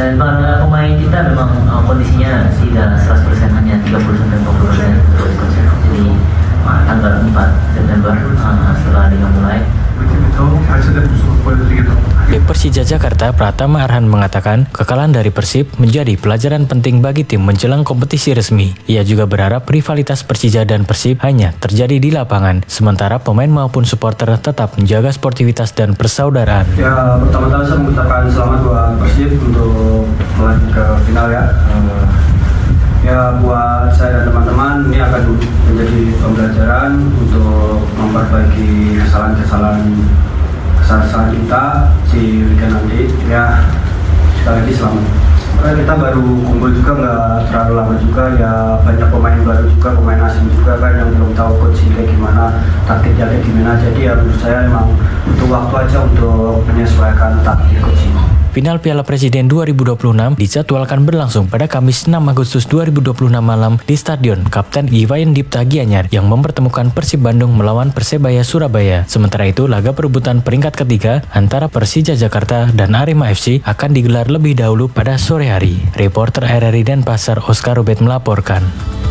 Dan para pemain kita memang kondisinya tidak 100%, hanya 30-40%. Jadi tanggal 4 September setelah Liga mulai. Bek Persija Jakarta Pratama Arhan mengatakan kekalahan dari Persib menjadi pelajaran penting bagi tim menjelang kompetisi resmi. Ia juga berharap rivalitas Persija dan Persib hanya terjadi di lapangan, sementara pemain maupun supporter tetap menjaga sportivitas dan persaudaraan. Ya, pertama-tama saya mengucapkan selamat buat Persib untuk melaju ke final ya. Ya, buat saya dan teman-teman ini akan menjadi pembelajaran untuk memperbaiki kesalahan kita di liga nanti. Ya, sekali lagi selamat. Karena kita baru kumpul juga, nggak terlalu lama juga ya, banyak pemain baru juga, pemain asing juga kan yang belum tahu coaching kayak gimana, taktiknya kayak gimana. Jadi ya menurut saya emang butuh waktu aja untuk menyesuaikan taktik coaching. Final Piala Presiden 2026 dijadwalkan berlangsung pada Kamis 6 Agustus 2026 malam di Stadion Kapten Iwayan Dipta Gianyar yang mempertemukan Persib Bandung melawan Persebaya Surabaya. Sementara itu, laga perebutan peringkat ketiga antara Persija Jakarta dan Arema FC akan digelar lebih dahulu pada sore hari. Reporter RRI Denpasar Oscar Rubet melaporkan.